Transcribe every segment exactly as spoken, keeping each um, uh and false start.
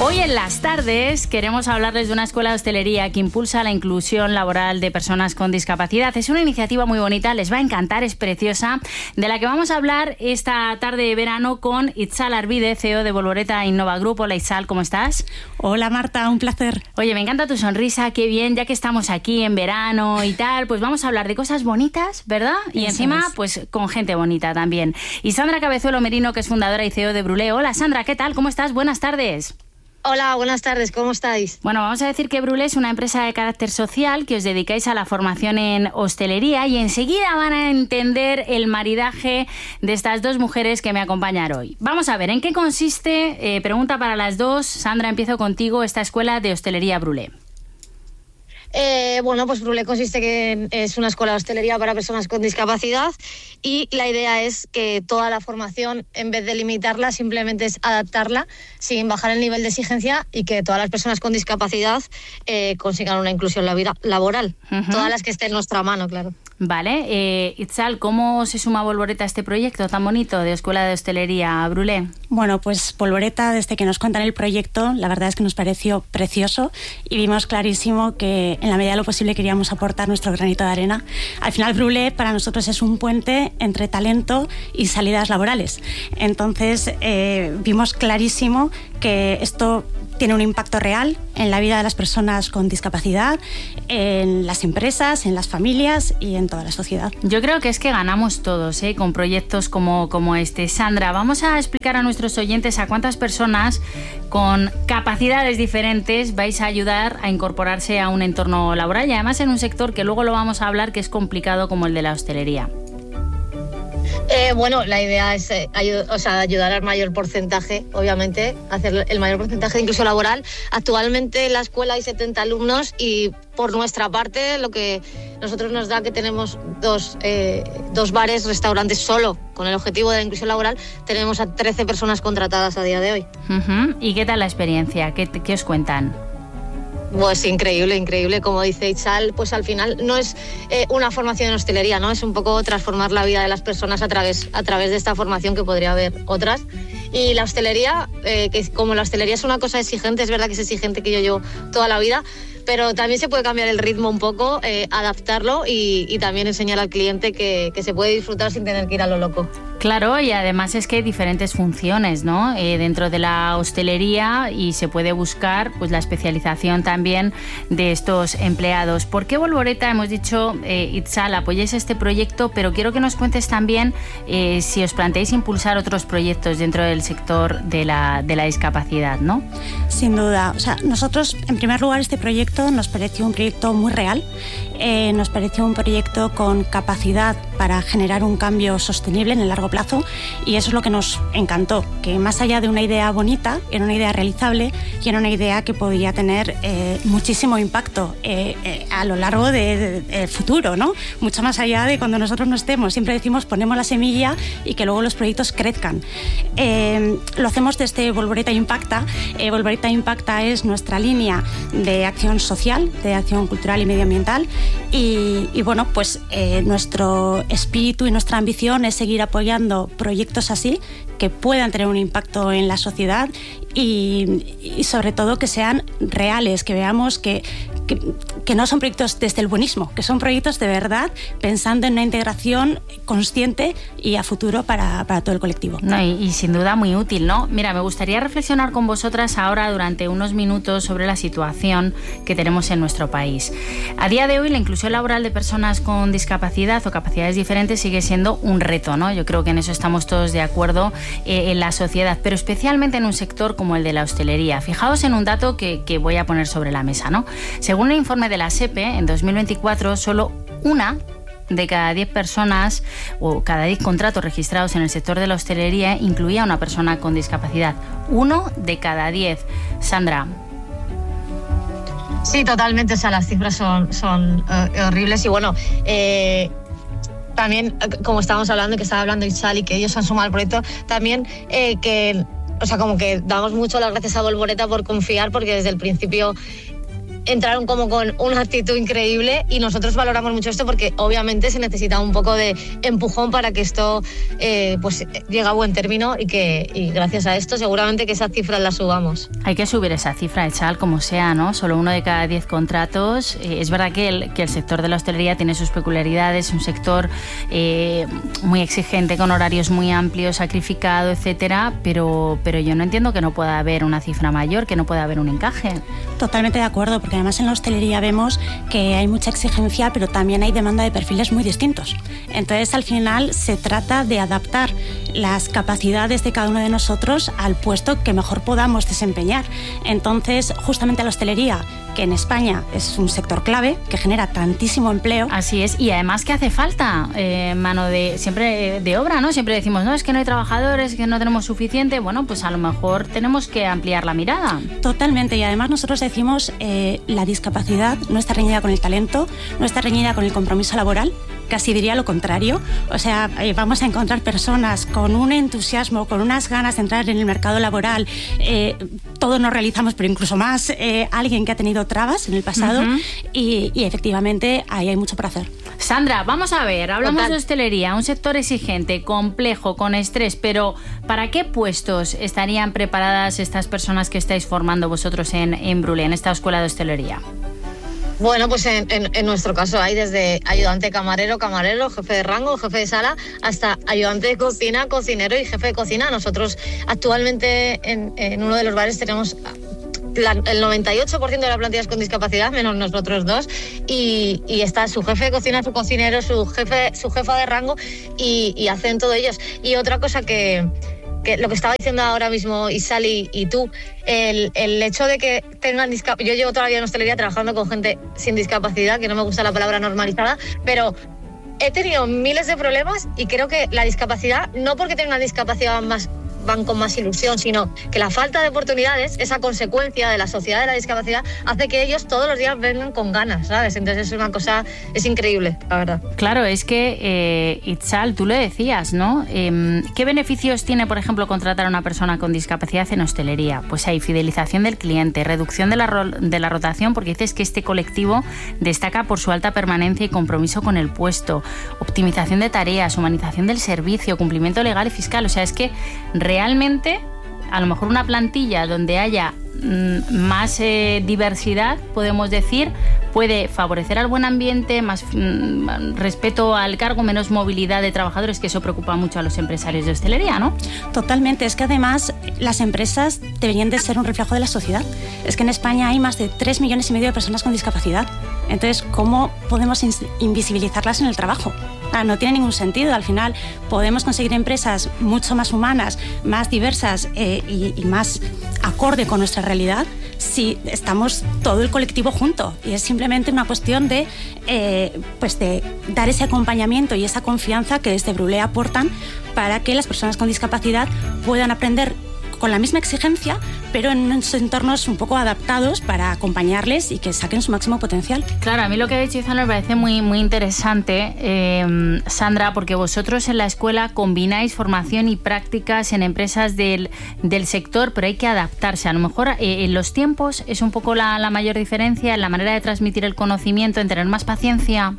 Hoy en las tardes queremos hablarles de una escuela de hostelería que impulsa la inclusión laboral de personas con discapacidad. Es una iniciativa muy bonita, les va a encantar, es preciosa, de la que vamos a hablar esta tarde de verano con Itzal Arvide, C E O de Volvoreta Innova Group. Hola Itzal, ¿cómo estás? Hola Marta, un placer. Oye, me encanta tu sonrisa, qué bien, ya que estamos aquí en verano y tal, pues vamos a hablar de cosas bonitas, ¿verdad? Y Eso encima, es. pues con gente bonita también. Y Sandra Cabezuelo Merino, que es fundadora y C E O de Brulé. Hola Sandra, ¿qué tal? ¿Cómo estás? Buenas tardes. Hola, buenas tardes, ¿cómo estáis? Bueno, vamos a decir que Brulé es una empresa de carácter social que os dedicáis a la formación en hostelería y enseguida van a entender el maridaje de estas dos mujeres que me acompañan hoy. Vamos a ver, ¿en qué consiste? Eh, pregunta para las dos. Sandra, empiezo contigo, esta escuela de hostelería Brulé. Eh, bueno, pues Brulé consiste que es una escuela de hostelería para personas con discapacidad y la idea es que toda la formación, en vez de limitarla, simplemente es adaptarla sin bajar el nivel de exigencia y que todas las personas con discapacidad eh, consigan una inclusión laboral. Uh-huh. Todas las que estén en nuestra mano, claro. Vale. Eh, Itzal, ¿cómo se suma Volvoreta a este proyecto tan bonito de escuela de hostelería Brulé? Bueno, pues Volvoreta, desde que nos cuentan el proyecto, la verdad es que nos pareció precioso y vimos clarísimo que en la medida de lo posible queríamos aportar nuestro granito de arena. Al final, Brulé para nosotros es un puente entre talento y salidas laborales. Entonces, eh, vimos clarísimo que esto tiene un impacto real en la vida de las personas con discapacidad, en las empresas, en las familias y en toda la sociedad. Yo creo que es que ganamos todos, ¿eh? Con proyectos como, como este. Sandra, vamos a explicar a nuestros oyentes a cuántas personas con capacidades diferentes vais a ayudar a incorporarse a un entorno laboral y además en un sector que luego lo vamos a hablar que es complicado como el de la hostelería. Eh, bueno, la idea es eh, ayud- o sea, ayudar al mayor porcentaje, obviamente, hacer el mayor porcentaje de inclusión laboral. Actualmente en la escuela hay setenta alumnos y por nuestra parte lo que nosotros nos da que tenemos dos, eh, dos bares, restaurantes solo con el objetivo de la inclusión laboral, tenemos a trece personas contratadas a día de hoy. Uh-huh. ¿Y qué tal la experiencia? ¿Qué, qué os cuentan? Pues increíble, increíble, como dice Itzal, pues al final no es eh, una formación en hostelería, ¿no? Es un poco transformar la vida de las personas a través, a través de esta formación, que podría haber otras. Y la hostelería, eh, que como la hostelería es una cosa exigente, es verdad que es exigente, que yo llevo toda la vida, pero también se puede cambiar el ritmo un poco, eh, adaptarlo y, y también enseñar al cliente que, que se puede disfrutar sin tener que ir a lo loco. Claro, y además es que hay diferentes funciones, ¿no? Eh, dentro de la hostelería y se puede buscar pues la especialización también de estos empleados. ¿Por qué Volvoreta, hemos dicho, eh, Itzal, apoyáis este proyecto, pero quiero que nos cuentes también eh, si os planteáis impulsar otros proyectos dentro del sector de la, de la discapacidad, ¿no? Sin duda. O sea, nosotros, en primer lugar, este proyecto nos pareció un proyecto muy real. Eh, nos pareció un proyecto con capacidad para generar un cambio sostenible en el largo plazo y eso es lo que nos encantó, que más allá de una idea bonita, era una idea realizable y era una idea que podía tener eh, muchísimo impacto eh, eh, a lo largo del de, de, de futuro, ¿no? Mucho más allá de cuando nosotros no estemos. Siempre decimos ponemos la semilla y que luego los proyectos crezcan. Eh, lo hacemos desde Volvoreta Impacta. Eh, Volvoreta Impacta es nuestra línea de acción social, de acción cultural y medioambiental y, y bueno, pues eh, nuestro espíritu y nuestra ambición es seguir apoyando proyectos así que puedan tener un impacto en la sociedad y, y sobre todo que sean reales, que veamos que, que, que no son proyectos desde el buenismo, que son proyectos de verdad pensando en una integración consciente y a futuro para, para todo el colectivo. No, y, y sin duda muy útil, ¿no? Mira, me gustaría reflexionar con vosotras ahora durante unos minutos sobre la situación que tenemos en nuestro país. A día de hoy la inclusión laboral de personas con discapacidad o capacidades diferentes sigue siendo un reto, ¿no? Yo creo que en eso estamos todos de acuerdo eh, en la sociedad, pero especialmente en un sector como el de la hostelería. Fijaos en un dato que, que voy a poner sobre la mesa, ¿no? Según el informe de la SEPE, en dos mil veinticuatro, solo una de cada diez personas o cada diez contratos registrados en el sector de la hostelería incluía a una persona con discapacidad. Uno de cada diez. Sandra. Sí, totalmente, o sea, las cifras son, son uh, horribles y bueno, eh, también, como estábamos hablando, que estaba hablando Itzal y que ellos han sumado al proyecto, también eh, que, o sea, como que damos mucho las gracias a Volvoreta por confiar, porque desde el principio entraron como con una actitud increíble y nosotros valoramos mucho esto porque obviamente se necesita un poco de empujón para que esto eh, pues llegue a buen término y que y gracias a esto seguramente que esas cifras las subamos. Hay que subir esa cifra, Echal, como sea, ¿no? Solo uno de cada diez contratos. Eh, es verdad que el, que el sector de la hostelería tiene sus peculiaridades, un sector eh, muy exigente, con horarios muy amplios, sacrificado, etcétera, pero, pero yo no entiendo que no pueda haber una cifra mayor, que no pueda haber un encaje. Totalmente de acuerdo, porque además en la hostelería vemos que hay mucha exigencia, pero también hay demanda de perfiles muy distintos. Entonces, al final, se trata de adaptar las capacidades de cada uno de nosotros al puesto que mejor podamos desempeñar. Entonces, justamente la hostelería, que en España es un sector clave, que genera tantísimo empleo. Así es, y además que hace falta eh, mano de siempre de obra, ¿no? Siempre decimos, no, es que no hay trabajadores, que no tenemos suficiente. Bueno, pues a lo mejor tenemos que ampliar la mirada. Totalmente, y además nosotros decimos eh, la discapacidad no está reñida con el talento, no está reñida con el compromiso laboral, casi diría lo contrario. O sea, eh, vamos a encontrar personas con un entusiasmo, con unas ganas de entrar en el mercado laboral. Eh, todos nos realizamos, pero incluso más eh, alguien que ha tenido trabas en el pasado. Uh-huh. y, y efectivamente ahí hay mucho por hacer. Sandra, vamos a ver, hablamos Total. de hostelería, un sector exigente, complejo, con estrés, pero ¿para qué puestos estarían preparadas estas personas que estáis formando vosotros en, en Brulé, en esta escuela de hostelería? Bueno, pues en, en, en nuestro caso hay desde ayudante camarero, camarero, jefe de rango, jefe de sala, hasta ayudante de cocina, cocinero y jefe de cocina. Nosotros actualmente en, en uno de los bares tenemos la, el noventa y ocho por ciento de la plantilla es con discapacidad, menos nosotros dos, y, y está su jefe de cocina, su cocinero, su jefe, su jefa de rango y, y hacen todo ellos. Y otra cosa que... que lo que estaba diciendo ahora mismo Isal y, y tú, el, el hecho de que tengan discapacidad. Yo llevo toda la vida en hostelería trabajando con gente sin discapacidad, que no me gusta la palabra normalizada, pero he tenido miles de problemas y creo que la discapacidad, no porque tengan discapacidad más van con más ilusión, sino que la falta de oportunidades, esa consecuencia de la sociedad de la discapacidad, hace que ellos todos los días vengan con ganas, ¿sabes? Entonces es una cosa, es increíble, la verdad. Claro, es que, eh, Itzal, tú lo decías, ¿no? Eh, ¿Qué beneficios tiene, por ejemplo, contratar a una persona con discapacidad en hostelería? Pues hay fidelización del cliente, reducción de la, ro- de la rotación, porque dices que este colectivo destaca por su alta permanencia y compromiso con el puesto, optimización de tareas, humanización del servicio, cumplimiento legal y fiscal. O sea, es que realmente, a lo mejor una plantilla donde haya mmm, más eh, diversidad, podemos decir, puede favorecer al buen ambiente, más mmm, respeto al cargo, menos movilidad de trabajadores, que eso preocupa mucho a los empresarios de hostelería, ¿no? Totalmente, es que además las empresas deberían de ser un reflejo de la sociedad. Es que en España hay más de tres millones y medio de personas con discapacidad. Entonces, ¿cómo podemos invisibilizarlas en el trabajo? Ah, no tiene ningún sentido. Al final podemos conseguir empresas mucho más humanas, más diversas eh, y, y más acorde con nuestra realidad si estamos todo el colectivo junto. Y es simplemente una cuestión de, eh, pues de dar ese acompañamiento y esa confianza que desde Brulé aportan para que las personas con discapacidad puedan aprender con la misma exigencia, pero en unos entornos un poco adaptados para acompañarles y que saquen su máximo potencial. Claro, a mí lo que ha dicho Izan me parece muy, muy interesante, eh, Sandra, porque vosotros en la escuela combináis formación y prácticas en empresas del, del sector, pero hay que adaptarse. A lo mejor eh, en los tiempos es un poco la, la mayor diferencia, en la manera de transmitir el conocimiento, en tener más paciencia.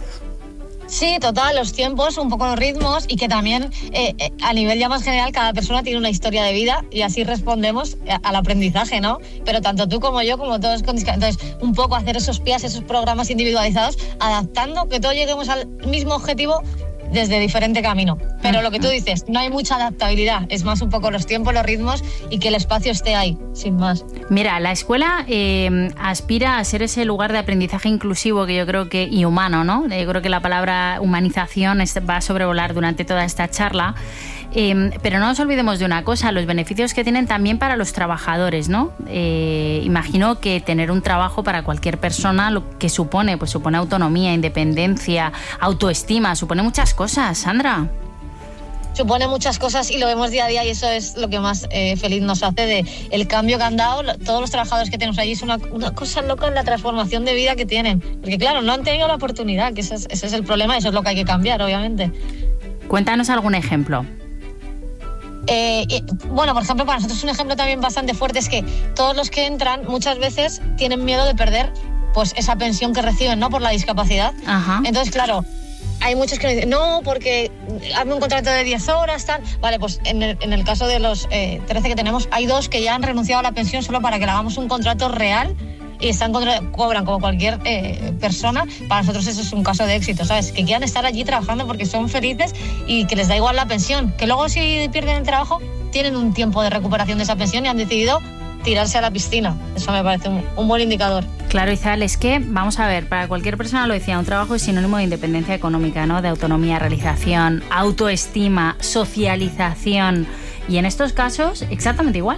Sí, total, los tiempos, un poco los ritmos y que también eh, eh, a nivel ya más general cada persona tiene una historia de vida y así respondemos a, al aprendizaje, ¿no? Pero tanto tú como yo, como todos con discapacidad. Entonces, un poco hacer esos P I As, esos programas individualizados, adaptando que todos lleguemos al mismo objetivo desde diferente camino. Pero lo que tú dices, no hay mucha adaptabilidad, es más un poco los tiempos, los ritmos y que el espacio esté ahí, sin más. Mira, la escuela eh, aspira a ser ese lugar de aprendizaje inclusivo que yo creo que, y humano, ¿no? Yo creo que la palabra humanización va a sobrevolar durante toda esta charla. Eh, pero no nos olvidemos de una cosa, los beneficios que tienen también para los trabajadores, ¿no? Eh, imagino que tener un trabajo para cualquier persona, lo que supone, pues supone autonomía, independencia, autoestima, supone muchas cosas, Sandra. Supone muchas cosas y lo vemos día a día y eso es lo que más eh, feliz nos hace de el cambio que han dado todos los trabajadores que tenemos allí. Es una, una cosa loca en la transformación de vida que tienen, porque claro, no han tenido la oportunidad, que ese es, ese es el problema y eso es lo que hay que cambiar, obviamente. Cuéntanos algún ejemplo. Eh, y, bueno, por ejemplo, para nosotros un ejemplo también bastante fuerte es que todos los que entran muchas veces tienen miedo de perder pues esa pensión que reciben, ¿no?, por la discapacidad. Ajá. Entonces, claro, hay muchos que nos dicen, no, porque hazme un contrato de diez horas, tal. Vale, pues en el, en el caso de los eh, trece que tenemos, hay dos que ya han renunciado a la pensión solo para que le hagamos un contrato real y están contra, cobran como cualquier eh, persona. Para nosotros eso es un caso de éxito, ¿sabes? Que quieran estar allí trabajando porque son felices y que les da igual la pensión. Que luego si pierden el trabajo, tienen un tiempo de recuperación de esa pensión y han decidido tirarse a la piscina. Eso me parece un, un buen indicador. Claro, Izal, es que, vamos a ver, para cualquier persona, lo decía, un trabajo es sinónimo de independencia económica, ¿no? De autonomía, realización, autoestima, socialización. Y en estos casos, exactamente igual.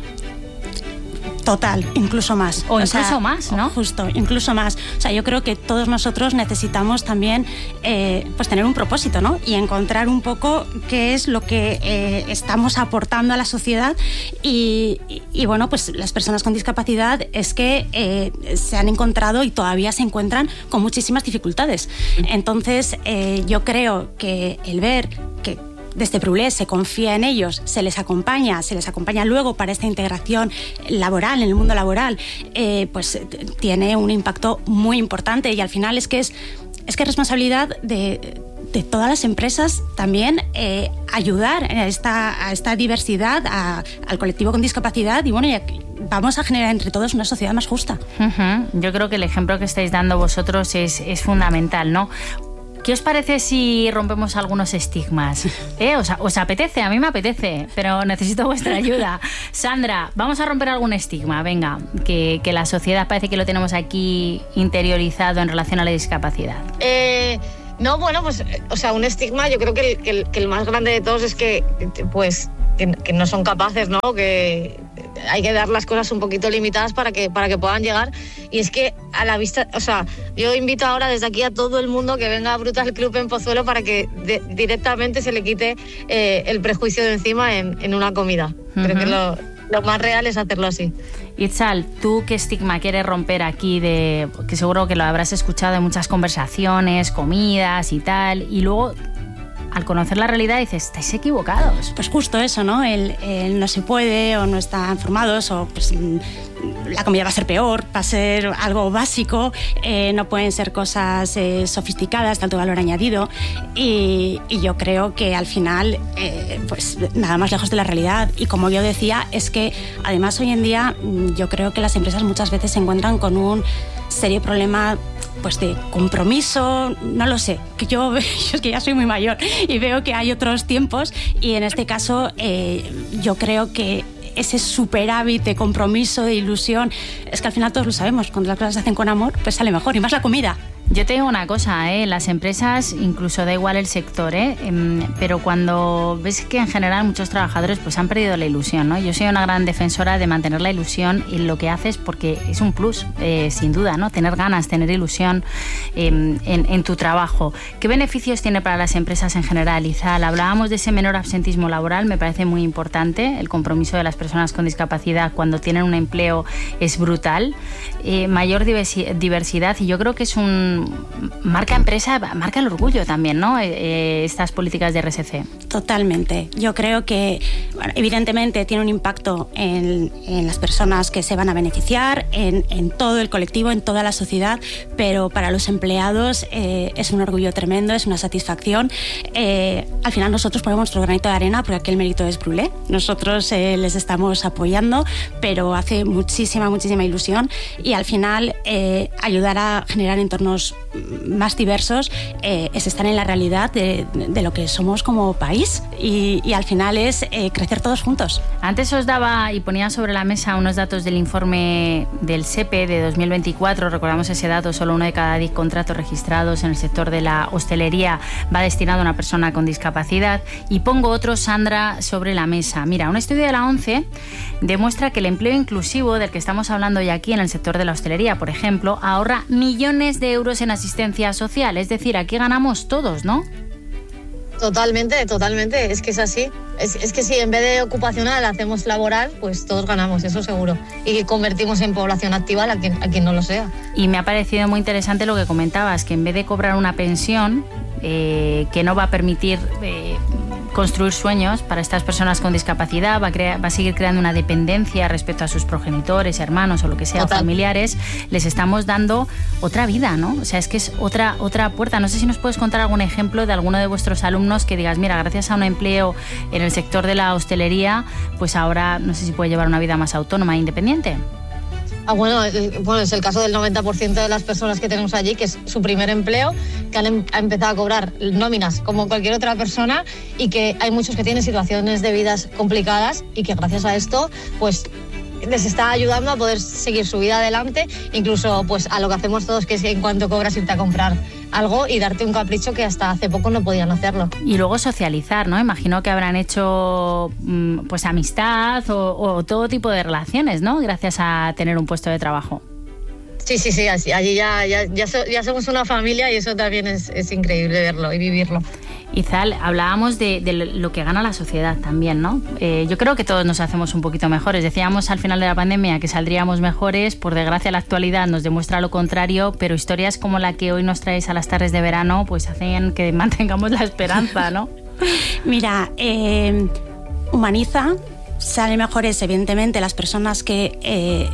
Total, incluso más. O, o incluso sea, más, ¿no? Justo, incluso más. O sea, yo creo que todos nosotros necesitamos también eh, pues tener un propósito, ¿no? Y encontrar un poco qué es lo que eh, estamos aportando a la sociedad y, y, y, bueno, pues las personas con discapacidad es que eh, se han encontrado y todavía se encuentran con muchísimas dificultades. Entonces, eh, yo creo que el ver que desde Prulé se confía en ellos, se les acompaña, se les acompaña luego para esta integración laboral, en el mundo laboral, eh, pues tiene un impacto muy importante y al final es que es, es que es responsabilidad de, de todas las empresas también eh, ayudar a esta, a esta diversidad, a, al colectivo con discapacidad y bueno, y a, vamos a generar entre todos una sociedad más justa. Uh-huh. Yo creo que el ejemplo que estáis dando vosotros es, es fundamental, ¿no? ¿Qué os parece si rompemos algunos estigmas? ¿Eh? ¿Os, ¿Os apetece? A mí me apetece, pero necesito vuestra ayuda. Sandra, vamos a romper algún estigma, venga, que, que la sociedad parece que lo tenemos aquí interiorizado en relación a la discapacidad. Eh, no, bueno, pues, o sea, un estigma, yo creo que el, que el, que el más grande de todos es que, pues, que, que no son capaces, ¿no? Que hay que dar las cosas un poquito limitadas para que, para que puedan llegar. Y es que a la vista, o sea, yo invito ahora desde aquí a todo el mundo que venga a Brutal Club en Pozuelo para que de, directamente se le quite eh, el prejuicio de encima en, en una comida. Uh-huh. Creo que lo, lo más real es hacerlo así. Itzal, ¿tú qué estigma quieres romper aquí? De que seguro que lo habrás escuchado en muchas conversaciones, comidas y tal, y luego al conocer la realidad dices, estáis equivocados. Pues justo eso, ¿no? El, el no se puede o no están formados o pues la comida va a ser peor, va a ser algo básico, eh, no pueden ser cosas eh, sofisticadas, de alto valor añadido y, y yo creo que al final eh, pues nada más lejos de la realidad y como yo decía es que además hoy en día yo creo que las empresas muchas veces se encuentran con un serio problema pues de compromiso, no lo sé, que yo, yo es que ya soy muy mayor y veo que hay otros tiempos y en este caso eh, yo creo que ese superávit de compromiso, de ilusión, es que al final todos lo sabemos, cuando las cosas se hacen con amor, pues sale mejor, y más la comida. Yo te digo una cosa, ¿eh? Las empresas, incluso da igual el sector, ¿eh? Pero cuando ves que en general muchos trabajadores pues han perdido la ilusión, ¿no? Yo soy una gran defensora de mantener la ilusión en lo que haces porque es un plus, eh, sin duda, ¿no? Tener ganas, tener ilusión eh, en, en tu trabajo. ¿Qué beneficios tiene para las empresas en general, Izal? Hablábamos de ese menor absentismo laboral, me parece muy importante. El compromiso de las personas con discapacidad cuando tienen un empleo es brutal. Eh, mayor diversidad y yo creo que es un marca empresa, marca el orgullo también, ¿no? Eh, estas políticas de R S C. Totalmente. Yo creo que, bueno, evidentemente tiene un impacto en, en las personas que se van a beneficiar, en, en todo el colectivo, en toda la sociedad, pero para los empleados eh, es un orgullo tremendo, es una satisfacción. Eh, al final nosotros ponemos nuestro granito de arena porque aquí el mérito es Brulé. Nosotros eh, les estamos apoyando, pero hace muchísima, muchísima ilusión y al final eh, ayudar a generar entornos más diversos eh, es estar en la realidad de, de lo que somos como país y, y al final es eh, crecer todos juntos. Antes os daba y ponía sobre la mesa unos datos del informe del S E P E de dos mil veinticuatro, recordamos ese dato, solo uno de cada diez contratos registrados en el sector de la hostelería va destinado a una persona con discapacidad y pongo otro, Sandra, sobre la mesa. Mira, un estudio de la ONCE demuestra que el empleo inclusivo del que estamos hablando hoy aquí en el sector de la hostelería, por ejemplo, ahorra millones de euros en asistencia social, es decir, aquí ganamos todos, ¿no? Totalmente, totalmente, es que es así. Es, es que si en vez de ocupacional hacemos laboral, pues todos ganamos, eso seguro. Y convertimos en población activa a quien, a quien no lo sea. Y me ha parecido muy interesante lo que comentabas, que en vez de cobrar una pensión eh, que no va a permitir eh, construir sueños para estas personas con discapacidad, va a, crear, va a seguir creando una dependencia respecto a sus progenitores, hermanos o lo que sea, Total. familiares. Les estamos dando otra vida, ¿no? O sea, es que es otra, otra puerta. No sé si nos puedes contar algún ejemplo de alguno de vuestros alumnos que digas, mira, gracias a un empleo en el sector de la hostelería, pues ahora no sé si puede llevar una vida más autónoma e independiente. Ah, bueno, bueno, es el caso del noventa por ciento de las personas que tenemos allí, que es su primer empleo, que han em- ha empezado a cobrar nóminas como cualquier otra persona, y que hay muchos que tienen situaciones de vidas complicadas y que gracias a esto, pues les está ayudando a poder seguir su vida adelante, incluso pues a lo que hacemos todos, que es en cuanto cobras irte a comprar algo y darte un capricho que hasta hace poco no podían hacerlo. Y luego socializar, ¿no? Imagino que habrán hecho pues amistad o, o todo tipo de relaciones, ¿no? Gracias a tener un puesto de trabajo. Sí, sí, sí, así, allí ya, ya, ya, so, ya somos una familia, y eso también es, es increíble verlo y vivirlo. Izal, hablábamos de, de lo que gana la sociedad también, ¿no? Eh, yo creo que todos nos hacemos un poquito mejores. Decíamos al final de la pandemia que saldríamos mejores. Por desgracia, la actualidad nos demuestra lo contrario, pero historias como la que hoy nos traéis a las tardes de verano pues hacen que mantengamos la esperanza, ¿no? Mira, eh, humaniza, salen mejores evidentemente las personas que eh,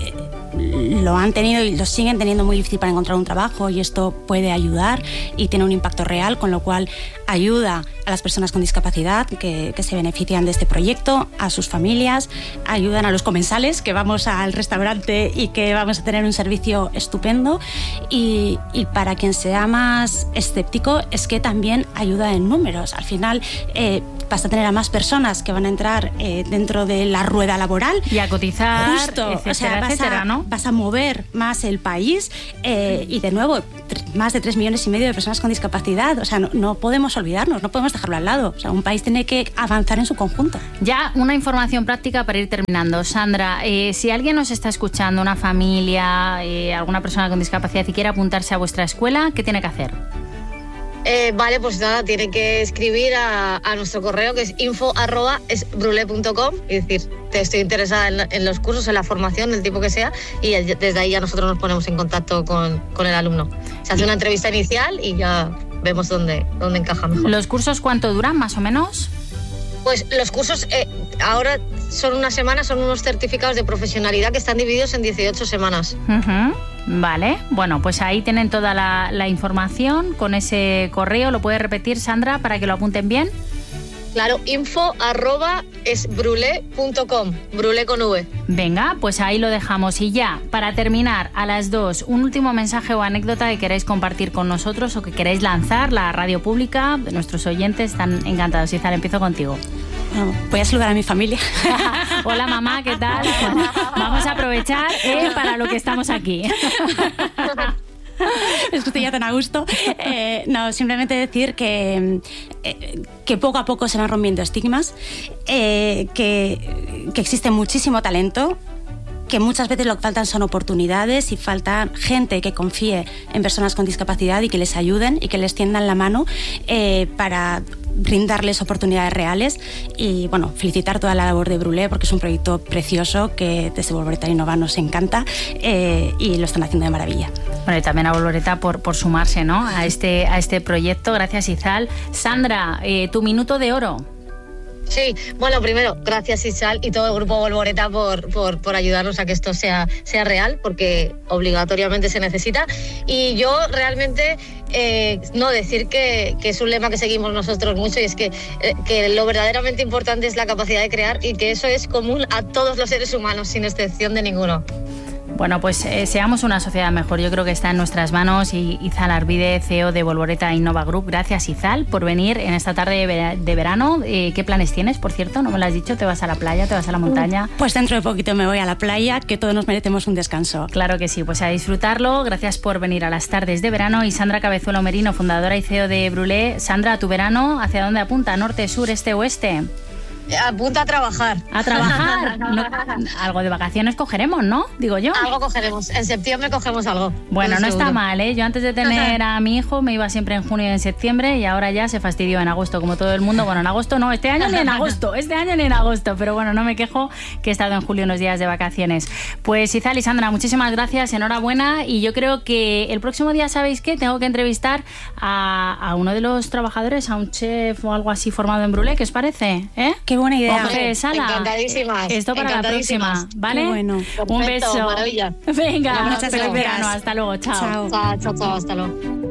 lo han tenido y lo siguen teniendo muy difícil para encontrar un trabajo, y esto puede ayudar y tiene un impacto real, con lo cual ayuda a las personas con discapacidad que, que se benefician de este proyecto, a sus familias, ayudan a los comensales que vamos al restaurante y que vamos a tener un servicio estupendo, y, y para quien sea más escéptico es que también ayuda en números. Al final eh, vas a tener a más personas que van a entrar eh, dentro de la rueda laboral y a cotizar, justo, etcétera, o sea, vas etcétera, a, ¿no? Vas a mover más el país eh, y de nuevo más de tres millones y medio de personas con discapacidad. O sea, no, no podemos olvidarnos, no podemos dejarlo al lado. O sea, un país tiene que avanzar en su conjunto. Ya una información práctica para ir terminando. Sandra, eh, si alguien nos está escuchando, una familia, eh, alguna persona con discapacidad y quiere apuntarse a vuestra escuela, ¿qué tiene que hacer? Eh, vale, pues nada, tiene que escribir a, a nuestro correo, que es info arroba esbrule punto com, y decir, te estoy interesada en, en los cursos, en la formación, del tipo que sea, y desde ahí ya nosotros nos ponemos en contacto con, con el alumno. Se hace una entrevista inicial y ya vemos dónde, dónde encaja mejor. ¿Los cursos cuánto duran, más o menos? Pues los cursos eh, ahora son una semana, son unos certificados de profesionalidad que están divididos en dieciocho semanas. Uh-huh. Vale, bueno, pues ahí tienen toda la, la información con ese correo. ¿Lo puedes repetir, Sandra, para que lo apunten bien? Claro, info arroba esbrule punto com, brule con V. Venga, pues ahí lo dejamos. Y ya, para terminar, a las dos, un último mensaje o anécdota que queráis compartir con nosotros o que queráis lanzar. La radio pública, nuestros oyentes están encantados. Izal, empiezo contigo. Bueno, voy a saludar a mi familia. Hola, mamá, ¿qué tal? Vamos a aprovechar eh, para lo que estamos aquí. Es que estoy ya tan a gusto. Eh, no, simplemente decir que, eh, que poco a poco se van rompiendo estigmas, eh, que, que existe muchísimo talento, que muchas veces lo que faltan son oportunidades y falta gente que confíe en personas con discapacidad y que les ayuden y que les tiendan la mano eh, para brindarles oportunidades reales. Y bueno, felicitar toda la labor de Brule, porque es un proyecto precioso que desde Bolboreta Innova nos encanta eh, y lo están haciendo de maravilla. Bueno, y también a Bolboreta por, por sumarse, ¿no?, a este, a este proyecto. Gracias, Izal. Sandra, eh, tu minuto de oro. Sí, bueno, primero, gracias Izal y todo el grupo Bolboreta por, por, por ayudarnos a que esto sea, sea real, porque obligatoriamente se necesita. Y yo realmente, eh, no, decir que, que es un lema que seguimos nosotros mucho, y es que, eh, que lo verdaderamente importante es la capacidad de crear, y que eso es común a todos los seres humanos, sin excepción de ninguno. Bueno, pues eh, seamos una sociedad mejor. Yo creo que está en nuestras manos. Y Izal Arvide, C E O de Bolboreta Innova Group. Gracias, Izal, por venir en esta tarde de, ver- de verano. Eh, ¿Qué planes tienes, por cierto? ¿No me lo has dicho? ¿Te vas a la playa? ¿Te vas a la montaña? Pues dentro de poquito me voy a la playa, que todos nos merecemos un descanso. Claro que sí, pues a disfrutarlo. Gracias por venir a las tardes de verano. Y Sandra Cabezuelo Merino, fundadora y C E O de Brule. Sandra, ¿tu verano hacia dónde apunta? ¿Norte, sur, este, oeste? Apunta a trabajar. A trabajar. No, algo de vacaciones cogeremos, ¿no? Digo yo. Algo cogeremos. En septiembre cogemos algo. Bueno, no está mal, ¿eh? Yo antes de tener a mi hijo me iba siempre en junio y en septiembre y ahora ya se fastidió en agosto, como todo el mundo. Bueno, en agosto no, este año ni en agosto, este año ni en agosto. Pero bueno, no me quejo que he estado en julio unos días de vacaciones. Pues Izal y Sandra, muchísimas gracias, enhorabuena. Y yo creo que el próximo día, ¿sabéis qué? Tengo que entrevistar a, a uno de los trabajadores, a un chef o algo así formado en Brulé. ¿Qué os parece? ¿Eh? Qué buena idea. Hombre, encantadísimas. Esto para la próxima, ¿vale? Qué bueno. Perfecto, un beso. Maravilla. Verano. Muchas Feliz gracias. verano. Hasta luego. Chao. Chao. Chao, chao, chao. Hasta luego.